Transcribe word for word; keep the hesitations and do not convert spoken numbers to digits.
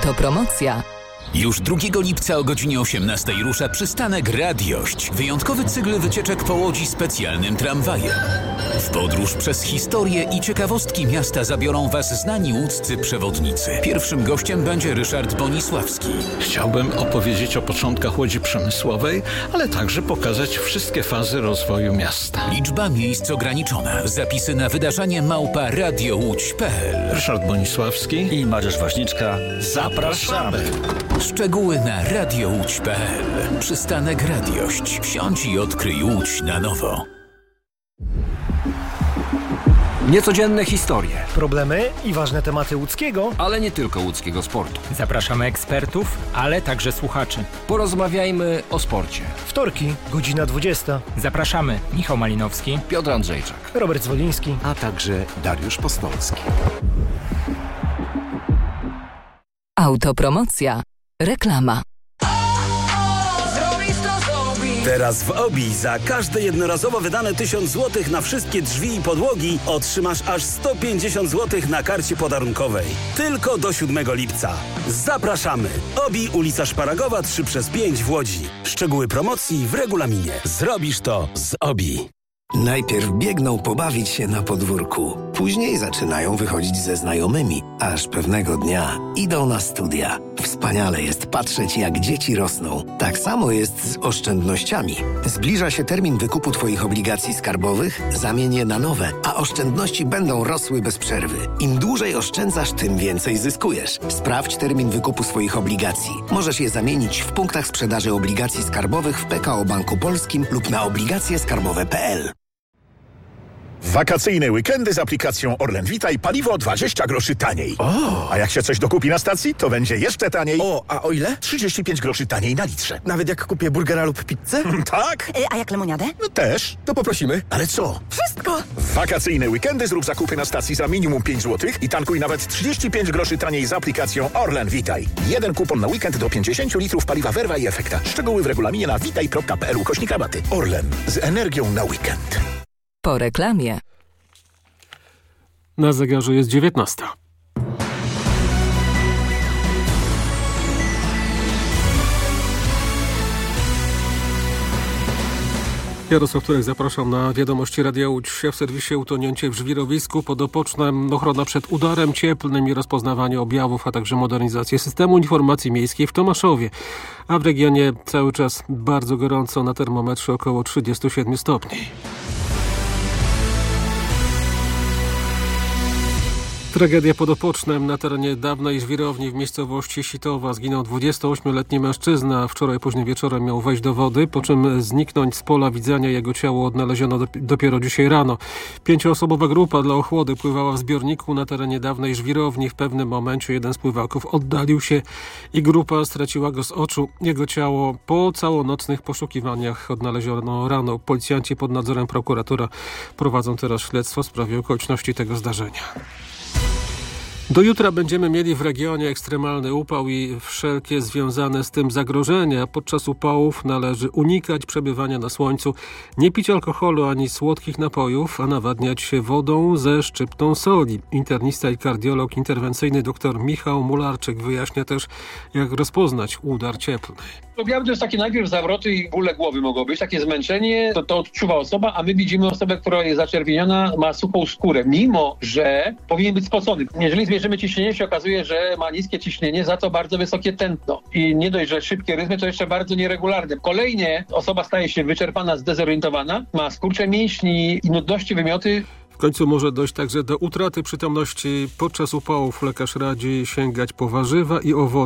Autopromocja. Już drugiego lipca o godzinie osiemnastej rusza przystanek Radiość. Wyjątkowy cykl wycieczek po Łodzi specjalnym tramwajem. W podróż przez historię i ciekawostki miasta zabiorą Was znani łódzcy przewodnicy. Pierwszym gościem będzie Ryszard Bonisławski. Chciałbym opowiedzieć o początkach Łodzi Przemysłowej, ale także pokazać wszystkie fazy rozwoju miasta. Liczba miejsc ograniczona. Zapisy na wydarzenie małpa radiołódź kropka p l. Ryszard Bonisławski i Mariusz Woźniczka. Zapraszamy! Szczegóły na radiołódź kropka p l. Przystanek Radiość. Wsiądź i odkryj Łódź na nowo. Niecodzienne historie, problemy i ważne tematy łódzkiego, ale nie tylko łódzkiego sportu. Zapraszamy ekspertów, ale także słuchaczy. Porozmawiajmy o sporcie. Wtorki, godzina dwudziesta. Zapraszamy Michał Malinowski, Piotr Andrzejczak, Robert Zwoliński, a także Dariusz Postolski. Autopromocja. Reklama. Teraz w Obi za każde jednorazowo wydane tysiąc złotych na wszystkie drzwi i podłogi otrzymasz aż sto pięćdziesiąt złotych na karcie podarunkowej. Tylko do siódmego lipca. Zapraszamy! Obi, ulica Szparagowa trzy przez pięć w Łodzi. Szczegóły promocji w regulaminie. Zrobisz to z Obi. Najpierw biegną pobawić się na podwórku, później zaczynają wychodzić ze znajomymi, aż pewnego dnia idą na studia. Wspaniale jest patrzeć, jak dzieci rosną. Tak samo jest z oszczędnościami. Zbliża się termin wykupu Twoich obligacji skarbowych, zamień je na nowe, a oszczędności będą rosły bez przerwy. Im dłużej oszczędzasz, tym więcej zyskujesz. Sprawdź termin wykupu swoich obligacji. Możesz je zamienić w punktach sprzedaży obligacji skarbowych w P K O Banku Polskim lub na obligacje skarbowe kropka p l. Wakacyjne weekendy z aplikacją Orlen Vitaj, paliwo dwadzieścia groszy taniej. O! A jak się coś dokupi na stacji, to będzie jeszcze taniej. O, a o ile? trzydzieści pięć groszy taniej na litrze. Nawet jak kupię burgera lub pizzę? Tak. Y, a jak lemoniadę? No też. To poprosimy. Ale co? Wszystko! W wakacyjne weekendy zrób zakupy na stacji za minimum pięć złotych i tankuj nawet trzydzieści pięć groszy taniej z aplikacją Orlen Vitaj. Jeden kupon na weekend do pięćdziesiąt litrów paliwa Werwa i Efekta. Szczegóły w regulaminie na witaj kropka p l ukośnik rabaty. Orlen. Z energią na weekend. Po reklamie. Na zegarze jest dziewiętnasta. Jarosław Turek, zapraszam na wiadomości Radia Łódź. W serwisie utonięcie w żwirowisku, podopoczne ochrona przed udarem cieplnym i rozpoznawanie objawów, a także modernizację systemu informacji miejskiej w Tomaszowie. A w regionie cały czas bardzo gorąco, na termometrze około trzydzieści siedem stopni. Tragedia pod Opocznem. Na terenie dawnej żwirowni w miejscowości Sitowa zginął dwudziestoośmioletni mężczyzna. Wczoraj późnym wieczorem miał wejść do wody, po czym zniknąć z pola widzenia. Jego ciało odnaleziono dopiero dzisiaj rano. Pięcioosobowa grupa dla ochłody pływała w zbiorniku na terenie dawnej żwirowni. W pewnym momencie jeden z pływaków oddalił się i grupa straciła go z oczu. Jego ciało po całonocnych poszukiwaniach odnaleziono rano. Policjanci pod nadzorem prokuratora prowadzą teraz śledztwo w sprawie okoliczności tego zdarzenia. Do jutra będziemy mieli w regionie ekstremalny upał i wszelkie związane z tym zagrożenia. Podczas upałów należy unikać przebywania na słońcu, nie pić alkoholu ani słodkich napojów, a nawadniać się wodą ze szczyptą soli. Internista i kardiolog interwencyjny dr Michał Mularczyk wyjaśnia też, jak rozpoznać udar cieplny. Objawy to jest takie najpierw zawroty i bóle głowy mogą być, takie zmęczenie, to, to odczuwa osoba, a my widzimy osobę, która jest zaczerwieniona, ma suchą skórę, mimo że powinien być spocony. Jeżeli zmierzymy ciśnienie, się okazuje, że ma niskie ciśnienie, za to bardzo wysokie tętno. I nie dość, że szybkie rytmy, to jeszcze bardzo nieregularne. Kolejnie osoba staje się wyczerpana, zdezorientowana, ma skurcze mięśni i nudności, wymioty. W końcu może dojść także do utraty przytomności. Podczas upałów lekarz radzi sięgać po warzywa i owoce.